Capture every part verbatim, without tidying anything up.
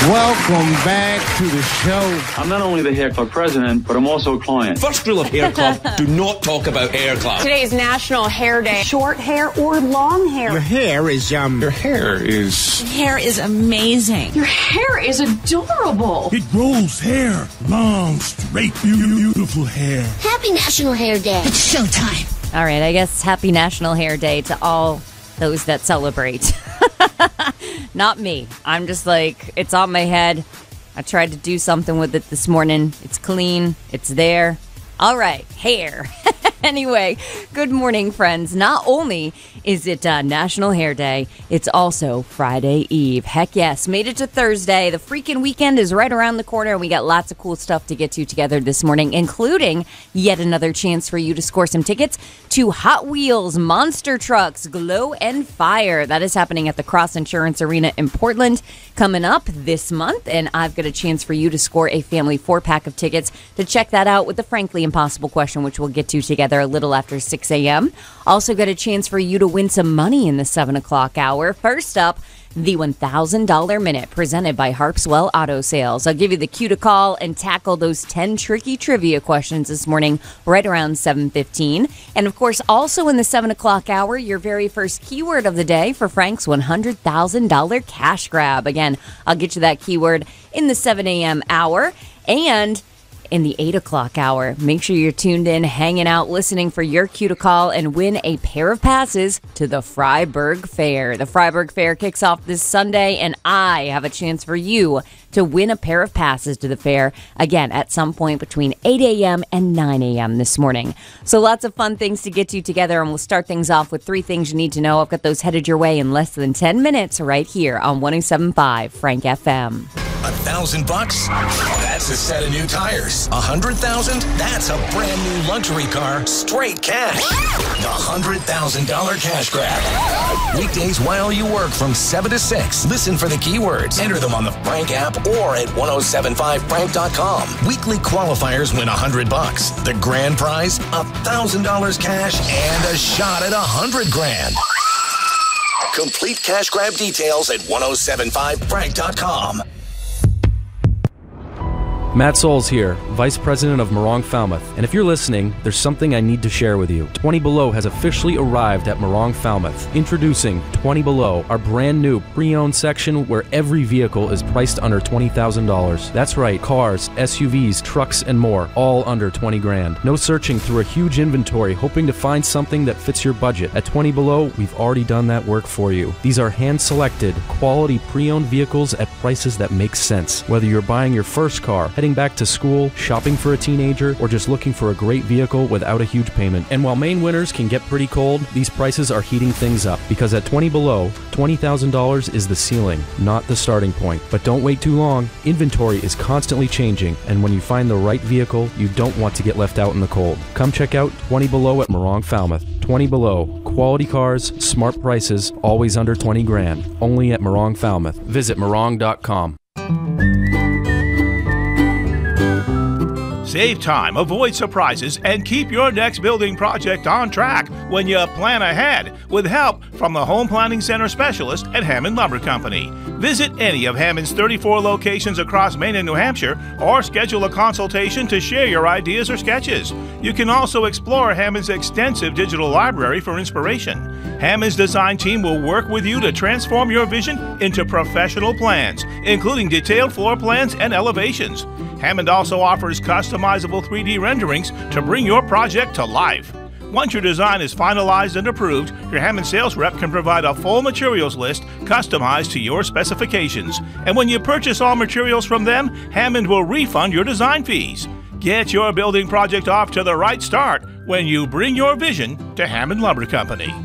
Welcome back to the show. I'm not only the Hair Club president, but I'm also a client. First rule of Hair Club, do not talk about Hair Club. Today's National Hair Day. Short hair or long hair? Your hair is, um... Your hair is... Your hair is amazing. Your hair is adorable. It grows hair. Long, straight, beautiful hair. Happy National Hair Day. It's showtime. All right, I guess happy National Hair Day to all those that celebrate. Not me. I'm just like, it's on my head. I tried to do something with it this morning. It's clean. It's there. All right, hair. Anyway, good morning, friends. Not only is it uh, National Hair Day, it's also Friday Eve. Heck yes, made it to Thursday. The freaking weekend is right around the corner, and we got lots of cool stuff to get to together this morning, including yet another chance for you to score some tickets to Hot Wheels Monster Trucks Glow and Fire. That is happening at the Cross Insurance Arena in Portland coming up this month, and I've got a chance for you to score a family four-pack of tickets to check that out with the Frankly Impossible question, which we'll get to together a little after six a.m. Also got a chance for you to win some money in the seven o'clock hour. First up, the one thousand dollars Minute presented by Harpswell Auto Sales. I'll give you the cue to call and tackle those ten tricky trivia questions this morning right around seven fifteen. And of course, also in the seven o'clock hour, your very first keyword of the day for Frank's one hundred thousand dollars cash grab. Again, I'll get you that keyword in the seven a.m. hour. And in the eight o'clock hour, make sure you're tuned in, hanging out, listening for your cue to call and win a pair of passes to the Freiburg Fair. The Freiburg Fair kicks off this Sunday, and I have a chance for you to win a pair of passes to the fair, again, at some point between eight a.m. and nine a.m. this morning. So lots of fun things to get to together, and we'll start things off with three things you need to know. I've got those headed your way in less than ten minutes right here on one oh seven point five Frank F M. A thousand bucks? That's a set of new tires. A hundred thousand? That's a brand new luxury car, straight cash. The hundred thousand dollar cash grab. Weekdays while you work from seven to six. Listen for the keywords. Enter them on the Frank app or at ten seventy-five frank dot com. Weekly qualifiers win a hundred bucks. The grand prize, a thousand dollars cash and a shot at a hundred grand. Complete cash grab details at ten seventy-five frank dot com. Matt Souls here, Vice President of Morong Falmouth, and if you're listening, there's something I need to share with you. twenty Below has officially arrived at Morong Falmouth. Introducing twenty Below, our brand new pre-owned section where every vehicle is priced under twenty thousand dollars. That's right, cars, S U Vs, trucks, and more, all under twenty grand. No searching through a huge inventory hoping to find something that fits your budget. At twenty Below, we've already done that work for you. These are hand-selected, quality pre-owned vehicles at prices that make sense. Whether you're buying your first car, heading back to school, shopping for a teenager, or just looking for a great vehicle without a huge payment. And while Maine winters can get pretty cold, these prices are heating things up. Because at twenty Below, twenty thousand dollars is the ceiling, not the starting point. But don't wait too long. Inventory is constantly changing, and when you find the right vehicle, you don't want to get left out in the cold. Come check out twenty Below at Morong Falmouth. twenty Below. Quality cars, smart prices, always under twenty grand. Only at Morong Falmouth. Visit morong dot com. Save time, avoid surprises, and keep your next building project on track when you plan ahead with help from the Home Planning Center specialist at Hammond Lumber Company. Visit any of Hammond's thirty-four locations across Maine and New Hampshire or schedule a consultation to share your ideas or sketches. You can also explore Hammond's extensive digital library for inspiration. Hammond's design team will work with you to transform your vision into professional plans, including detailed floor plans and elevations. Hammond also offers customizable three D renderings to bring your project to life. Once your design is finalized and approved, your Hammond sales rep can provide a full materials list customized to your specifications. And when you purchase all materials from them, Hammond will refund your design fees. Get your building project off to the right start when you bring your vision to Hammond Lumber Company.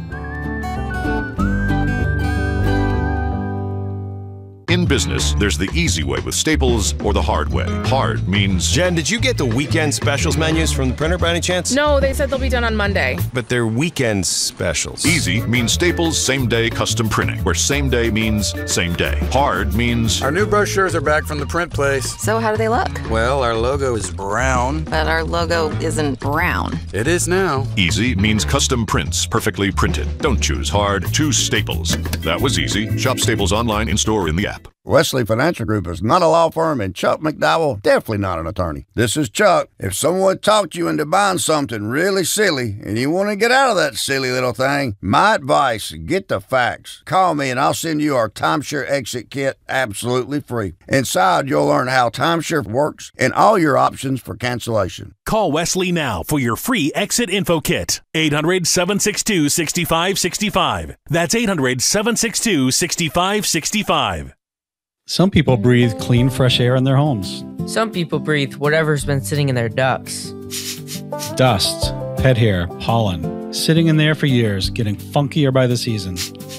In business, there's the easy way with Staples or the hard way. Hard means... Jen, did you get the weekend specials menus from the printer by any chance? No, they said they'll be done on Monday. But they're weekend specials. Easy means Staples same-day custom printing, where same day means same day. Hard means... Our new brochures are back from the print place. So how do they look? Well, our logo is brown. But our logo isn't brown. It is now. Easy means custom prints, perfectly printed. Don't choose hard, choose Staples. That was easy. Shop Staples online, in-store, in the app. Wesley Financial Group is not a law firm, and Chuck McDowell definitely not an attorney. This is Chuck. If someone talked you into buying something really silly and you want to get out of that silly little thing, my advice, get the facts. Call me and I'll send you our Timeshare Exit Kit absolutely free. Inside, you'll learn how timeshare works and all your options for cancellation. Call Wesley now for your free exit info kit. eight hundred, seven six two, six five six five. That's eight hundred, seven six two, six five six five. Some people breathe clean, fresh air in their homes. Some people breathe whatever's been sitting in their ducts. Dust, pet hair, pollen, sitting in there for years, getting funkier by the season.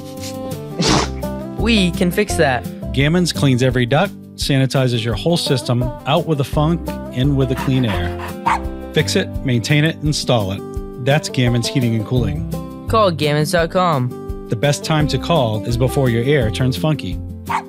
We can fix that. Gammons cleans every duct, sanitizes your whole system, out with the funk, in with the clean air. Fix it, maintain it, install it. That's Gammons Heating and Cooling. Call gammons dot com. The best time to call is before your air turns funky.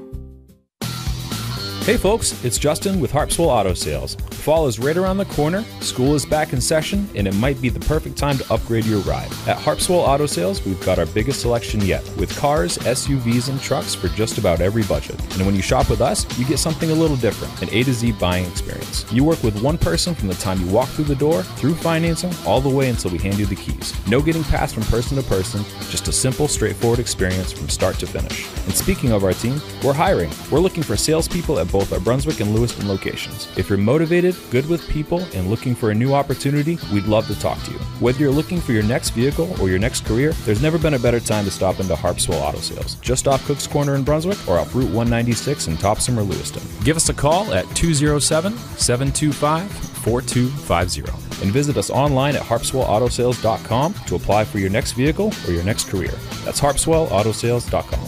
Hey folks, it's Justin with Harpswell Auto Sales. Fall is right around the corner, school is back in session, and it might be the perfect time to upgrade your ride. At Harpswell Auto Sales, we've got our biggest selection yet, with cars, S U Vs, and trucks for just about every budget. And when you shop with us, you get something a little different, an A to Z buying experience. You work with one person from the time you walk through the door, through financing, all the way until we hand you the keys. No getting passed from person to person, just a simple, straightforward experience from start to finish. And speaking of our team, we're hiring. We're looking for salespeople at both our Brunswick and Lewiston locations. If you're motivated, good with people, and looking for a new opportunity, we'd love to talk to you. Whether you're looking for your next vehicle or your next career, there's never been a better time to stop into Harpswell Auto Sales, just off Cook's Corner in Brunswick or off Route one ninety-six in Topsom or Lewiston. Give us a call at two oh seven, seven two five, four two five zero and visit us online at harpswell auto sales dot com to apply for your next vehicle or your next career. That's harpswell auto sales dot com.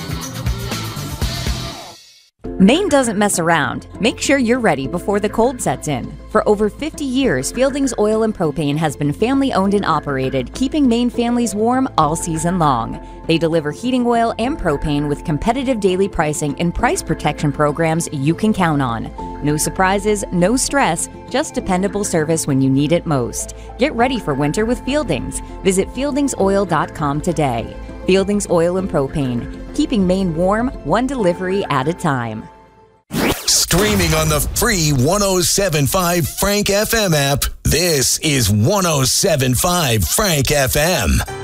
Maine doesn't mess around. Make sure you're ready before the cold sets in. For over fifty years, Fieldings Oil and Propane has been family-owned and operated, keeping Maine families warm all season long. They deliver heating oil and propane with competitive daily pricing and price protection programs you can count on. No surprises, no stress, just dependable service when you need it most. Get ready for winter with Fieldings. Visit fieldings oil dot com today. Fieldings Oil and Propane, keeping Maine warm, one delivery at a time. Streaming on the free one oh seven point five Frank F M app, this is one oh seven point five Frank F M.